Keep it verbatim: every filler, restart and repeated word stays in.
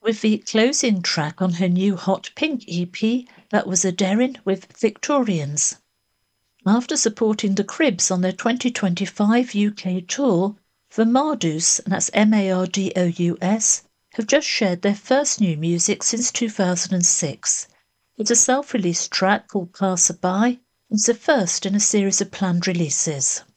with the closing track on her new Hot Pink E P, that was Aderin with Victorians. After supporting the Cribs on their twenty twenty-five U K tour, the Mardous, and that's M A R D O U S, have just shared their first new music since two thousand six. It's a self-released track called Passerby. It's the first in a series of planned releases.